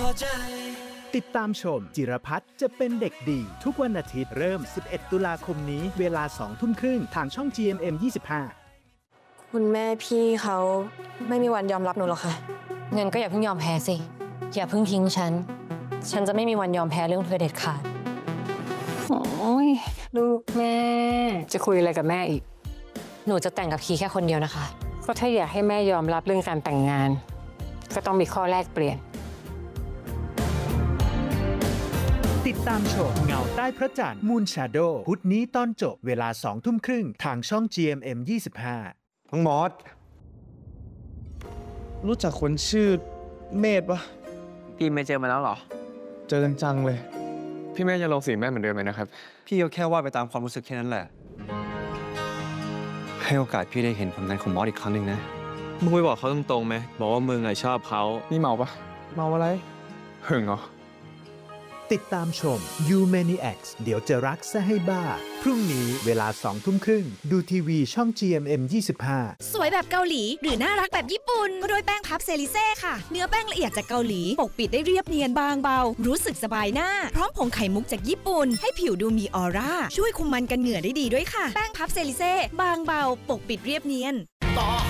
ติดตามชมจิรพัฒน์จะเป็นเด็กดีทุกวันอาทิตย์เริ่ม 11 ตุลาคมนี้เวลา 20:30 น.ทางช่อง GMM 25 คุณแม่พี่เขาไม่มีวันยอมรับหนูหรอกค่ะเงินก็อย่าเพิ่งยอมแพ้สิอย่าเพิ่งทิ้งฉันจะไม่มีวันยอมแพ้เรื่องเธอเด็ดขาดโอ้ยลูกแม่จะคุยอะไรกับแม่อีกหนูจะแต่งกับคีแค่คนเดียวนะคะก็ถ้าอยากให้แม่ยอมรับเรื่องการแต่งงานก็ต้องมีข้อแรกเปลี่ยนติดตามชมเงาใต้พระจันทร์มูนชาโดว์พุธนี้ตอนจบเวลา 20:30 น.ทางช่อง GMM 25 น้องมอสรู้จักคนชื่อเมธปะพี่ไม่เจอมาแล้วหรอเจอจังๆเลยพี่เมธยังลงสีแม่เหมือนเดิมไหมนะครับพี่ก็แค่ว่าไปตามความรู้สึกแค่นั้นแหละให้โอกาสพี่ได้เห็นผลงานของมอสอีกครั้งหนึ่งนะมึงไปบอกเขาตรงๆไหมบอกว่ามึงชอบเขานี่เมาปะเมาอะไรหึงเหรอติดตามชม You Maniacs เดี๋ยวจะรักซะให้บ้าพรุ่งนี้เวลา 20:30 น.ดูทีวีช่อง GMM 25 สวยแบบเกาหลีหรือน่ารักแบบญี่ปุ่นก็ด้วยแป้งพับเซริเซ่ค่ะเนื้อแป้งละเอียดจากเกาหลีปกปิดได้เรียบเนียนบางเบารู้สึกสบายหน้าพร้อมผงไข่มุกจากญี่ปุ่นให้ผิวดูมีออร่าช่วยคุมมันกันเหงื่อได้ดีด้วยค่ะแป้งพับเซริเซ่บางเบาปกปิดเรียบเนียน